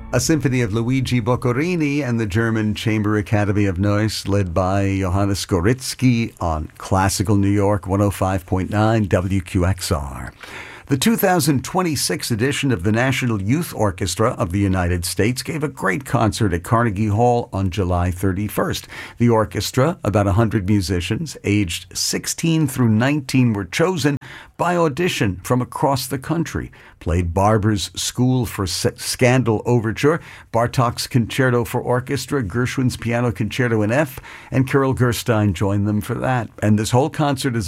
A symphony of Luigi Boccherini and the German Chamber Academy of Noise, led by Johannes Goritsky on Classical New York 105.9 WQXR. The 2026 edition of the National Youth Orchestra of the United States gave a great concert at Carnegie Hall on July 31st. The orchestra, about 100 musicians, aged 16 through 19, were chosen by audition from across the country, played Barber's School for Scandal Overture, Bartók's Concerto for Orchestra, Gershwin's Piano Concerto in F, and Kirill Gerstein joined them for that. And this whole concert is